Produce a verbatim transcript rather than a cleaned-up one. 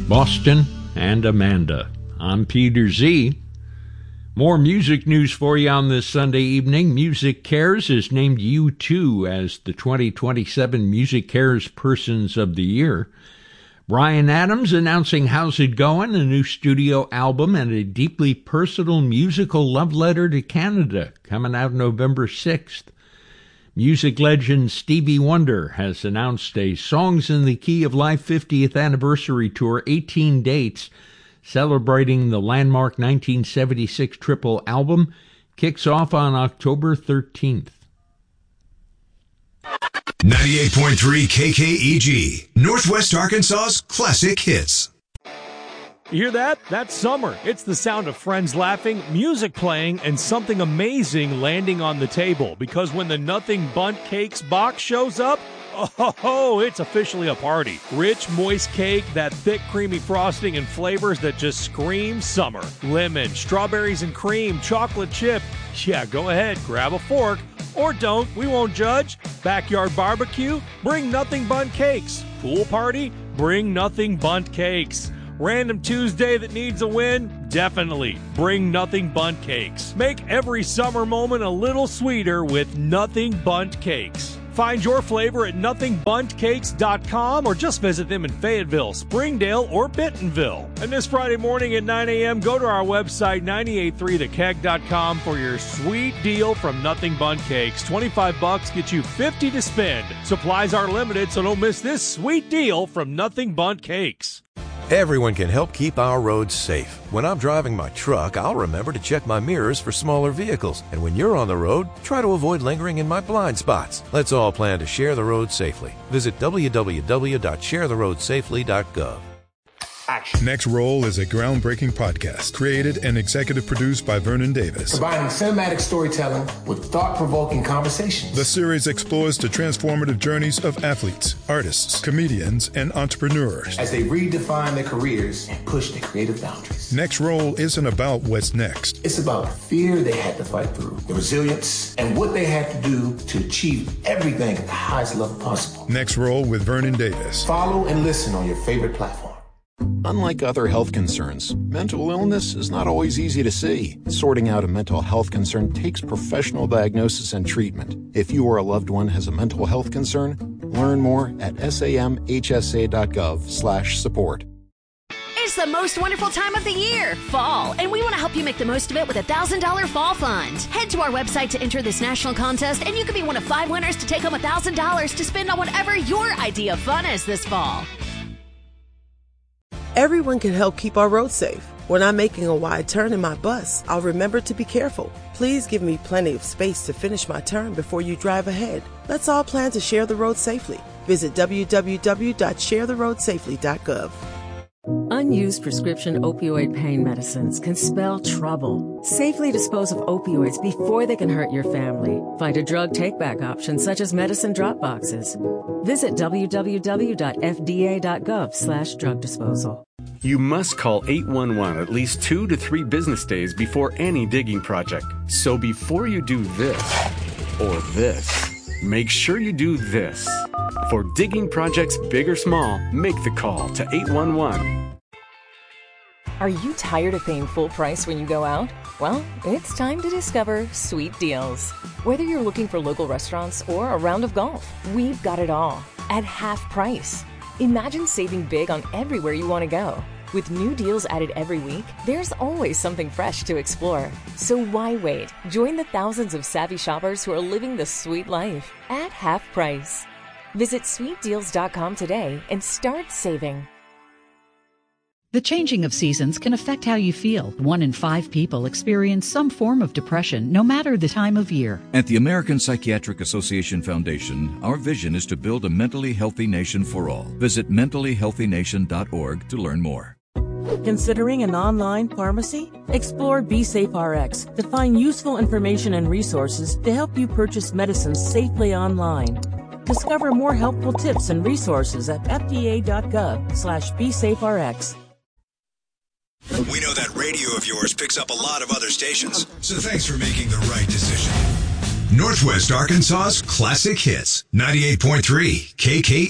Boston and Amanda. I'm Peter Z. More music news for you on this Sunday evening. Music Cares has named U two as the twenty twenty-seven Music Cares Persons of the Year. Bryan Adams announcing How's It Going, a new studio album and a deeply personal musical love letter to Canada, coming out November sixth. Music legend Stevie Wonder has announced a Songs in the Key of Life fiftieth anniversary tour, eighteen dates, celebrating the landmark nineteen seventy-six triple album, kicks off on October thirteenth. ninety-eight point three K K E G, Northwest Arkansas's classic hits. You hear that? That's summer. It's the sound of friends laughing, music playing, and something amazing landing on the table. Because when the Nothing Bundt Cakes box shows up, oh, it's officially a party. Rich, moist cake, that thick, creamy frosting, and flavors that just scream summer. Lemon, strawberries and cream, chocolate chip. Yeah, go ahead, grab a fork. Or don't, we won't judge. Backyard barbecue? Bring Nothing Bundt Cakes. Pool party? Bring Nothing Bundt Cakes. Random Tuesday that needs a win? Definitely. Bring Nothing Bundt Cakes. Make every summer moment a little sweeter with Nothing Bundt Cakes. Find your flavor at nothing bundt cakes dot com or just visit them in Fayetteville, Springdale, or Bentonville. And this Friday morning at nine a.m., go to our website, nine eighty-three the keg dot com, for your sweet deal from Nothing Bundt Cakes. twenty-five bucks gets you fifty to spend. Supplies are limited, so don't miss this sweet deal from Nothing Bundt Cakes. Everyone can help keep our roads safe. When I'm driving my truck, I'll remember to check my mirrors for smaller vehicles. And when you're on the road, try to avoid lingering in my blind spots. Let's all plan to share the road safely. Visit w w w dot share the road safely dot gov. Action. Next Roll is a groundbreaking podcast created and executive produced by Vernon Davis. Combining cinematic storytelling with thought-provoking conversations. The series explores the transformative journeys of athletes, artists, comedians, and entrepreneurs as they redefine their careers and push their creative boundaries. Next Roll isn't about what's next. It's about the fear they had to fight through, the resilience, and what they had to do to achieve everything at the highest level possible. Next Roll with Vernon Davis. Follow and listen on your favorite platform. Unlike other health concerns, mental illness is not always easy to see. Sorting out a mental health concern takes professional diagnosis and treatment. If you or a loved one has a mental health concern, learn more at samhsa.gov slash support. It's the most wonderful time of the year, fall, and we want to help you make the most of it with a one thousand dollars Fall Fund. Head to our website to enter this national contest, and you could be one of five winners to take home one thousand dollars to spend on whatever your idea of fun is this fall. Everyone can help keep our roads safe. When I'm making a wide turn in my bus, I'll remember to be careful. Please give me plenty of space to finish my turn before you drive ahead. Let's all plan to share the road safely. Visit w w w dot share the road safely dot gov. Unused prescription opioid pain medicines can spell trouble. Safely dispose of opioids before they can hurt your family. Find a drug take-back option such as medicine drop boxes. Visit w w w dot f d a dot gov slash drug disposal. You must call eight one one at least two to three business days before any digging project. So before you do this or this, make sure you do this. For digging projects big or small, make the call to eight one one. Are you tired of paying full price when you go out? Well, it's time to discover Sweet Deals. Whether you're looking for local restaurants or a round of golf, we've got it all at half price. Imagine saving big on everywhere you want to go. With new deals added every week, there's always something fresh to explore. So why wait? Join the thousands of savvy shoppers who are living the sweet life at half price. Visit sweet deals dot com today and start saving. The changing of seasons can affect how you feel. One in five people experience some form of depression, no matter the time of year. At the American Psychiatric Association Foundation, our vision is to build a mentally healthy nation for all. Visit mentally healthy nation dot org to learn more. Considering an online pharmacy? Explore BeSafeRx to find useful information and resources to help you purchase medicines safely online. Discover more helpful tips and resources at f d a dot gov slash b safe r x. We know that radio of yours picks up a lot of other stations, so thanks for making the right decision. Northwest Arkansas's classic hits, ninety-eight point three K K